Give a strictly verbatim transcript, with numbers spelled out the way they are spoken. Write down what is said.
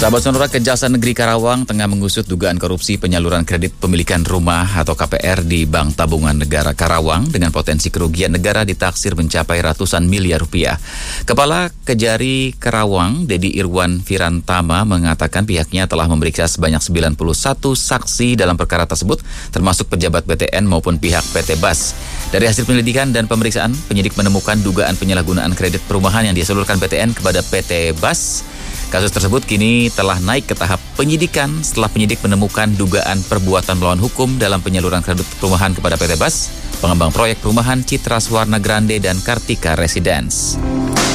Sahabat Sonora, Kejaksaan Negeri Karawang tengah mengusut dugaan korupsi penyaluran kredit pemilikan rumah atau K P R di Bank Tabungan Negara Karawang dengan potensi kerugian negara ditaksir mencapai ratusan miliar rupiah. Kepala Kejari Karawang, Dedi Irwan Firantama, mengatakan pihaknya telah memeriksa sebanyak sembilan puluh satu saksi dalam perkara tersebut, termasuk pejabat B T N maupun pihak P T B A S. Dari hasil penyelidikan dan pemeriksaan, penyidik menemukan dugaan penyalahgunaan kredit perumahan yang diseluruhkan B T N kepada P T B A S. Kasus tersebut kini telah naik ke tahap penyidikan setelah penyidik menemukan dugaan perbuatan melawan hukum dalam penyaluran kredit perumahan kepada P T B A S, pengembang proyek perumahan Citra Swarna Grande dan Kartika Residence.